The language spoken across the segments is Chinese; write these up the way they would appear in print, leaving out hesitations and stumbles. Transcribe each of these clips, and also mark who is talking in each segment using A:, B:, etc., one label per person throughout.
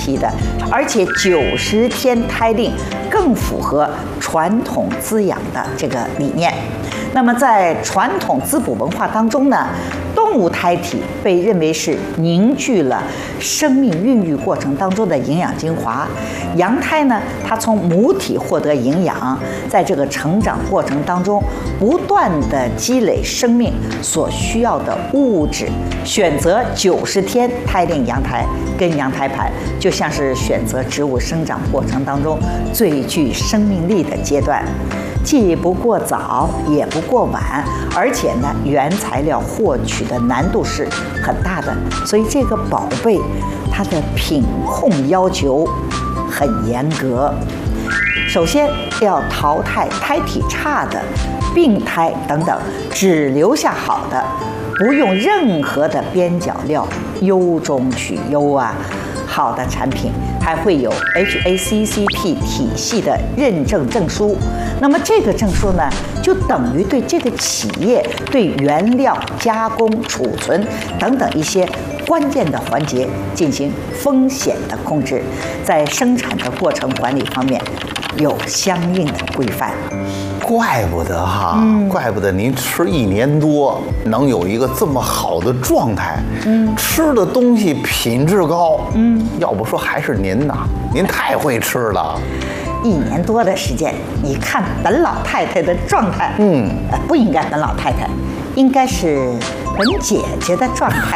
A: 期的，而且90天胎龄更符合传统滋养的这个理念。那么在传统滋补文化当中呢，动物胎体被认为是凝聚了生命孕育过程当中的营养精华。羊胎呢，它从母体获得营养，在这个成长过程当中，不断的积累生命所需要的物质。选择90天胎龄羊胎跟羊胎盘，就像是选择植物生长过程当中最具生命力的阶段。既不过早，也不过晚，而且呢，原材料获取的难度是很大的，所以这个宝贝，它的品控要求很严格。首先要淘汰胎体差的、病胎等等，只留下好的，不用任何的边角料，优中取优啊。好的产品还会有 HACCP 体系的认证证书，那么这个证书呢，就等于对这个企业对原料加工、储存等等一些关键的环节进行风险的控制，在生产的过程管理方面有相应的规范。
B: 怪不得哈，怪不得您吃1年多能有一个这么好的状态，吃的东西品质高，要不说还是您呐，您太会吃了。
A: 1年多的时间，你看本老太太的状态，不应该本老太太，应该是本姐姐的状态。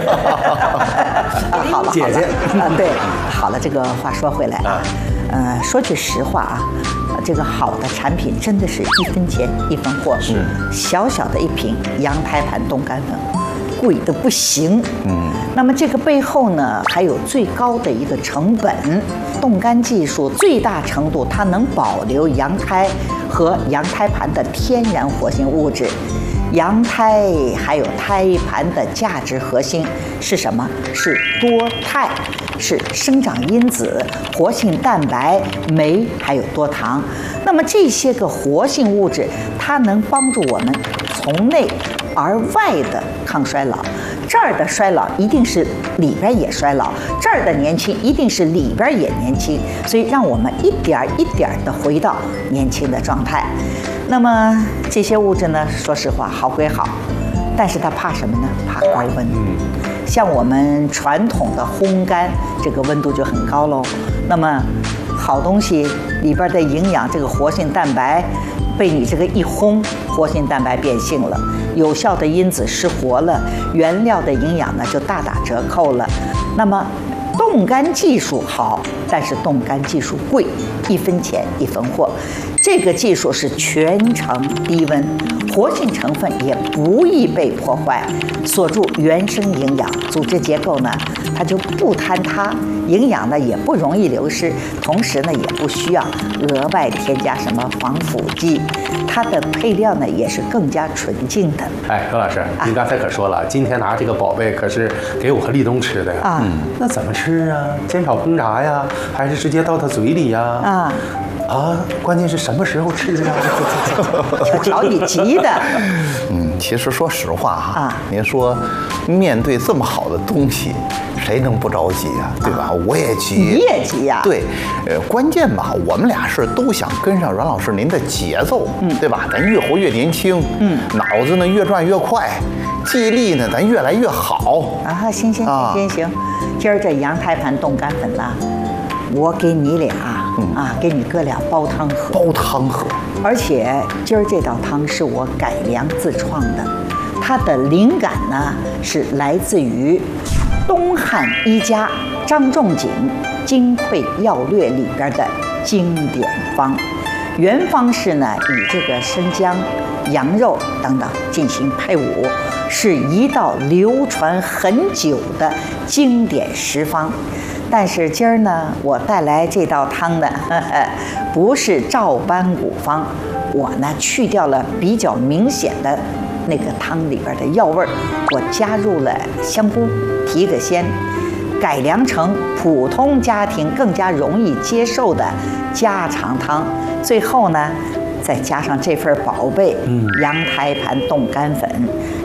A: 好了，
C: 姐姐
A: 对，好了，这个话说回来啊，说句实话啊，这个好的产品真的是1分钱1分货。小小的一瓶羊胎盘冻干粉，贵得不行。那么这个背后呢，还有最高的一个成本。冻干技术最大程度它能保留羊胎和羊胎盘的天然活性物质。羊胎还有胎盘的价值核心是什么？是多肽，是生长因子、活性蛋白、酶，还有多糖。那么这些个活性物质，它能帮助我们从内而外的抗衰老。这儿的衰老一定是里边也衰老，这儿的年轻一定是里边也年轻，所以让我们一点一点的回到年轻的状态。那么这些物质呢，说实话好归好，但是它怕什么呢？怕高温。像我们传统的烘干，这个温度就很高喽。那么好东西里边的营养，这个活性蛋白被你这个一烘，活性蛋白变性了，有效的因子失活了，原料的营养呢就大打折扣了。那么冻干技术好，但是冻干技术贵，1分钱1分货。这个技术是全程低温，活性成分也不易被破坏，锁住原生营养，组织结构呢它就不坍塌，营养呢也不容易流失，同时呢也不需要额外添加什么防腐剂，它的配料呢也是更加纯净的。
C: 哎，何老师，您刚才可说了，今天拿这个宝贝可是给我和立冬吃的呀。那怎么吃啊？煎炒烹炸呀，还是直接倒到嘴里呀？关键是什么时候吃啊？
A: 瞧你急的。
B: 其实说实话哈，您说面对这么好的东西，谁能不着急呀？对吧？我也急，
A: 你也急呀？
B: 对，关键吧，我们俩是都想跟上阮老师您的节奏，对吧？咱越活越年轻，脑子呢越转越快，记忆力呢咱越来越好。
A: 行，今儿这羊胎盘冻干粉呢，我给你俩给你哥俩煲汤喝。
B: 煲汤喝，
A: 而且今儿这道汤是我改良自创的，它的灵感呢是来自于东汉医家张仲景《金匮要略》里边的经典方。原方是呢以这个生姜、羊肉等等进行配伍，是一道流传很久的经典食方。但是今儿呢，我带来这道汤呢，不是照搬古方，我呢去掉了比较明显的那个汤里边的药味儿，我加入了香菇，提个鲜，改良成普通家庭更加容易接受的家常汤。最后呢，再加上这份宝贝羊胎盘冻干粉，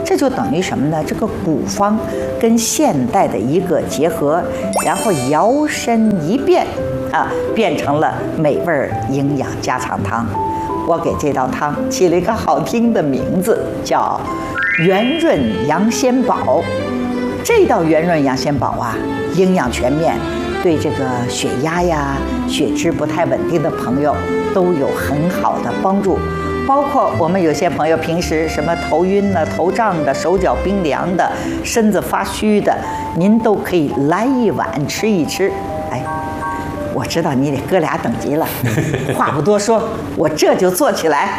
A: 这就等于什么呢？这个古方跟现代的一个结合，然后摇身一变变成了美味营养家常汤。我给这道汤起了一个好听的名字，叫圆润羊鲜宝。这道圆润羊鲜宝营养全面，对这个血压呀、血脂不太稳定的朋友都有很好的帮助。包括我们有些朋友平时什么头晕的、头胀的、手脚冰凉的、身子发虚的，您都可以来一碗吃一吃。我知道你得搁俩等级了，话不多说，我这就做起来。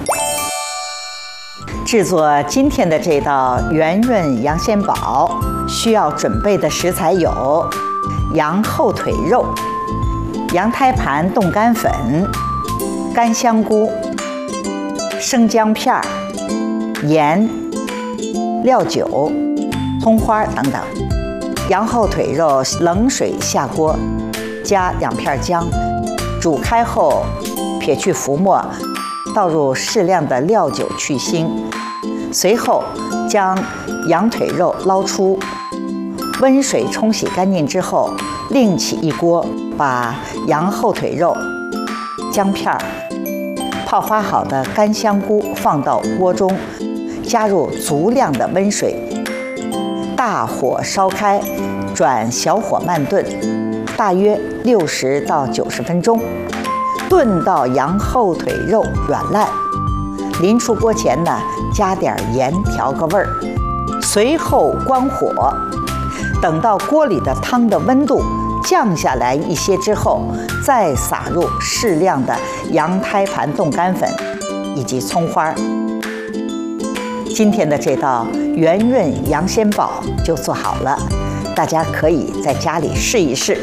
A: 制作今天的这道圆润羊鲜宝，需要准备的食材有羊后腿肉、羊胎盘冻干粉、干香菇、生姜片、盐、料酒、葱花等等。羊后腿肉冷水下锅，加2片姜，煮开后撇去浮沫，倒入适量的料酒去腥。随后将羊腿肉捞出，温水冲洗干净之后，另起一锅，把羊后腿肉、姜片、泡发好的干香菇放到锅中，加入足量的温水，大火烧开，转小火慢炖，大约60到90分钟，炖到羊后腿肉软烂。临出锅前呢，加点盐调个味儿，随后关火，等到锅里的汤的温度降下来一些之后，再撒入适量的羊胎盘冻干粉以及葱花。今天的这道圆润羊鲜宝就做好了，大家可以在家里试一试。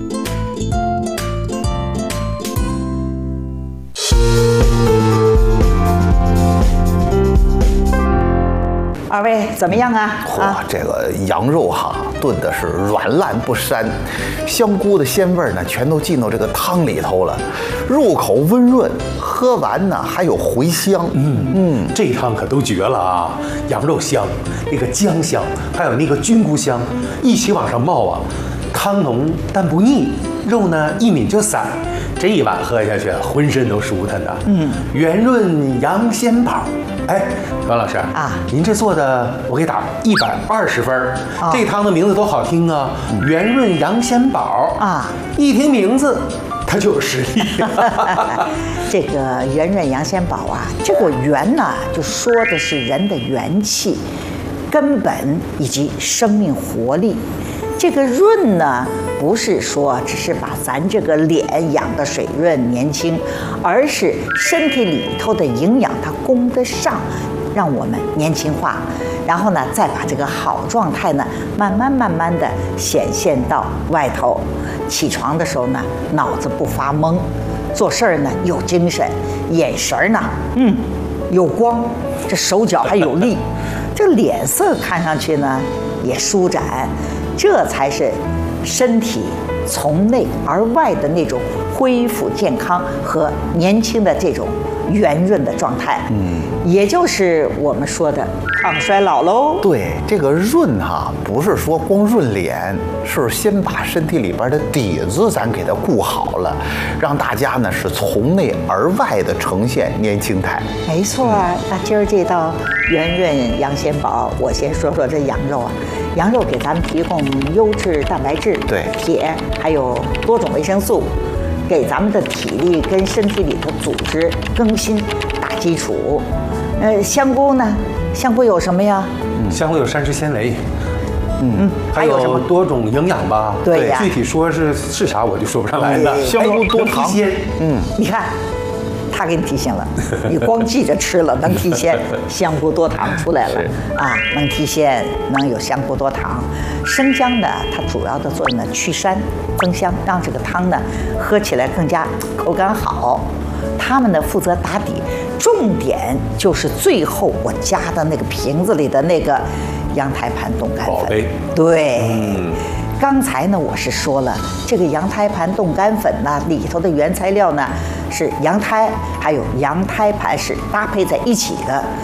A: 二位怎么样啊？
B: 这个羊肉炖的是软烂不膻，香菇的鲜味呢全都进到这个汤里头了，入口温润，喝完呢还有回香。
C: 这汤可都绝了啊！羊肉香，那个姜香，还有那个菌菇香，一起往上冒啊！汤浓但不腻，肉呢一抿就散。这一碗喝下去，浑身都舒坦的。圆润羊鲜宝。王老师您这做的我给打120分。这汤的名字多好听啊，圆润羊鲜宝一听名字它就有实力。
A: 这个圆润羊鲜宝这个圆呢，就说的是人的元气、根本以及生命活力。这个润呢，不是说只是把咱这个脸养得水润年轻，而是身体里头的营养它供得上，让我们年轻化，然后呢再把这个好状态呢慢慢的显现到外头。起床的时候呢，脑子不发懵，做事儿呢有精神，眼神呢有光，这手脚还有力，这脸色看上去呢也舒展。这才是身体从内而外的那种恢复健康和年轻的这种圆润的状态。也就是我们说的抗衰老喽。
B: 对，这个润不是说光润脸，是先把身体里边的底子咱给它顾好了，让大家呢是从内而外的呈现年轻态。
A: 没错。那今儿这道圆润羊鲜宝，我先说说这羊肉羊肉给咱们提供优质蛋白质、铁，还有多种维生素，给咱们的体力跟身体里的组织更新打基础。香菇呢？香菇有什么呀？
C: 香菇有膳食纤维，还有多种营养吧？
A: 对呀，
C: 具体说是啥我就说不上来了。
B: 香菇多糖，
A: 你看。他给你提醒了，你光记着吃了能提鲜，香菇多糖出来了能提鲜，能有香菇多糖。生姜呢，它主要的作用呢去膻增香，让这个汤呢喝起来更加口感好。它们呢负责打底，重点就是最后我加的那个瓶子里的那个羊胎盘冻干粉。对。刚才呢，我是说了，这个羊胎盘冻干粉呢，里头的原材料呢是羊胎，还有羊胎盘是搭配在一起的。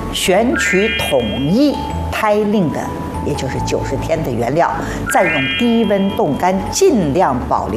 A: 选取统一胎令的，也就是90天的原料，再用低温冻干，尽量保留